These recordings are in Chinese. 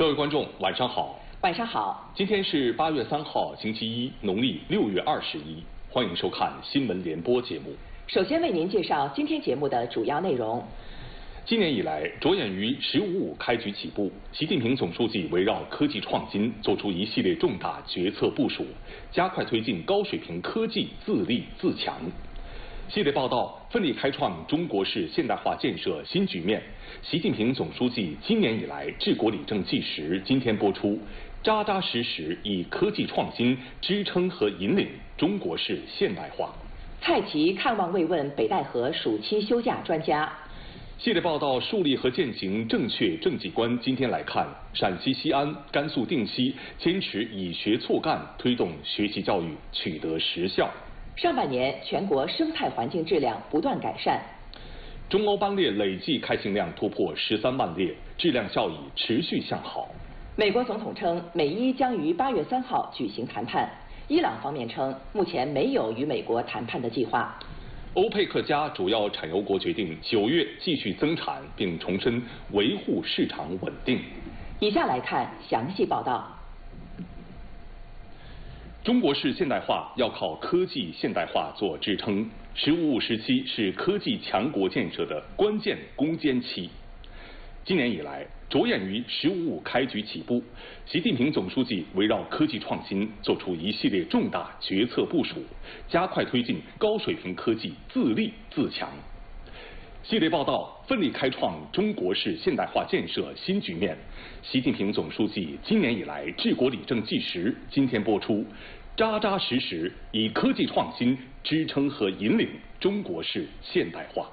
各位观众，晚上好。 晚上好。 今天是8月3号，星期一，农历6月21，欢迎收看新闻联播节目。 首先为您介绍今天节目的主要内容。 今年以来，着眼于“15+5”开局起步，习近平总书记围绕科技创新作出一系列重大决策部署，加快推进高水平科技自立自强。系列报道奋力开创中国式现代化建设新局面。习近平总书记今年以来治国理政纪实今天播出，扎扎实实以科技创新支撑和引领中国式现代化。 蔡奇看望慰问北戴河暑期休假专家。 系列报道树立和践行正确政绩观。今天来看，陕西西安、甘肃定西坚持以学促干，推动学习教育取得实效。 上半年全国生态环境质量不断改善。 中欧班列累计开行量突破13万列，质量效益持续向好。 美国总统称，美伊将于8月3号举行谈判。伊朗方面称，目前没有与美国谈判的计划。 欧佩克加主要产油国决定9月继续增产，并重申维护市场稳定。 以下来看详细报道。 中国式现代化要靠科技现代化做支撑。“15+5”时期是科技强国建设的关键攻坚期。今年以来，着眼于“15+5”开局起步，习近平总书记围绕科技创新作出一系列重大决策部署，加快推进高水平科技自立自强。系列报道奋力开创中国式现代化建设新局面。习近平总书记今年以来治国理政纪实今天播出，扎扎实实以科技创新支撑和引领中国式现代化。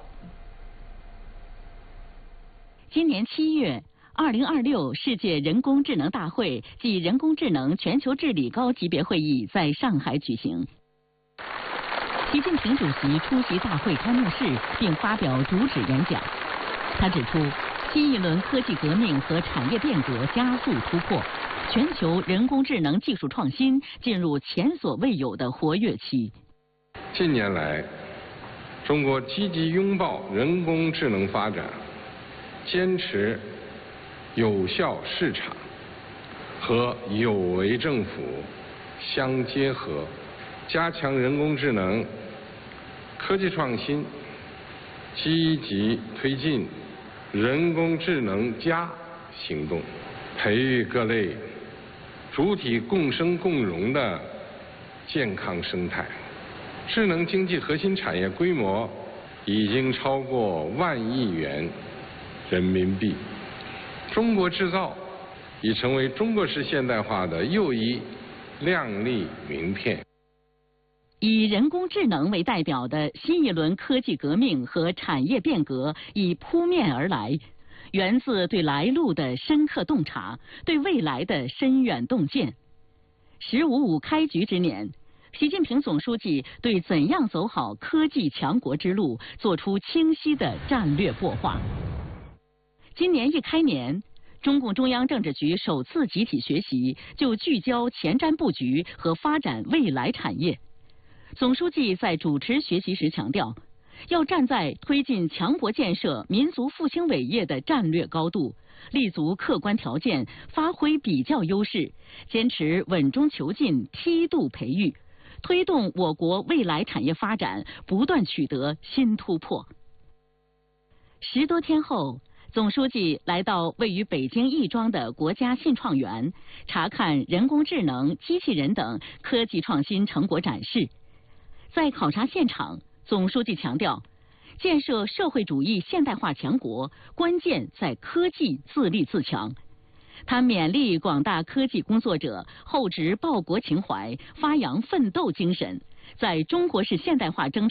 今年7月，2026世界人工智能大会暨人工智能全球治理高级别会议在上海举行。习近平主席出席大会开幕式并发表主旨演讲。他指出，新一轮科技革命和产业变革加速突破，全球人工智能技术创新进入前所未有的活跃期。 近年来，中国积极拥抱人工智能发展，坚持有效市场和有为政府相结合，加强人工智能科技创新，积极推进人工智能行动，培育各类主体共生共荣的健康生态。智能经济核心产业规模已经超过1万亿元人民币，中国制造已成为中国式现代化的又一亮丽名片。 以人工智能为代表的新一轮科技革命和产业变革已扑面而来，源自对来路的深刻洞察，对未来的深远洞见。“15+5”开局之年，习近平总书记对怎样走好科技强国之路作出清晰的战略擘画。今年一开年，中共中央政治局首次集体学习就聚焦前瞻布局和发展未来产业。总书记在主持学习时强调，要站在推进强国建设、民族复兴伟业的战略高度，立足客观条件，发挥比较优势，坚持稳中求进、梯度培育，推动我国未来产业发展不断取得新突破。10多天后，总书记来到位于北京亦庄的国家信创园，查看人工智能、机器人等科技创新成果展示。在考察现场，总书记强调，建设社会主义现代化强国，关键在科技自立自强。他勉励广大科技工作者厚植报国情怀，发扬奋斗精神，在中国式现代化征程